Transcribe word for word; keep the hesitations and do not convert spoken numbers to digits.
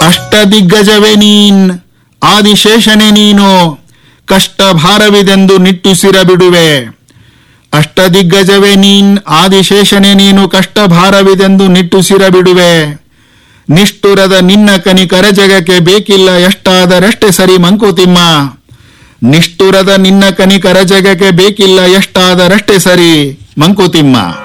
ಅಷ್ಟದಿಗ್ಗಜವೇ ನೀನ್, ಆದಿಶೇಷನೇ ನೀನು, ಕಷ್ಟ ಭಾರವಿದೆಂದು ನಿಟ್ಟುಸಿರ ಬಿಡುವೆ. ಅಷ್ಟದಿಗ್ಗಜವೇ ನೀನ್, ಆದಿಶೇಷನೇ ನೀನು, ಕಷ್ಟ ಭಾರವಿದೆಂದು ನಿಟ್ಟುಸಿರ ಬಿಡುವೆ. ನಿಷ್ಠುರದ ನಿನ್ನ ಕನಿಕರ ಜಗಕ್ಕೆ ಬೇಕಿಲ್ಲ ಎಷ್ಟಾದರಷ್ಟೇ ಸರಿ ಮಂಕುತಿಮ್ಮ. ನಿಷ್ಠುರದ ನಿನ್ನ ಕನಿಕರ ಜಗಕ್ಕೆ ಬೇಕಿಲ್ಲ ಎಷ್ಟಾದರಷ್ಟೇ ಸರಿ ಮಂಕುತಿಮ್ಮ.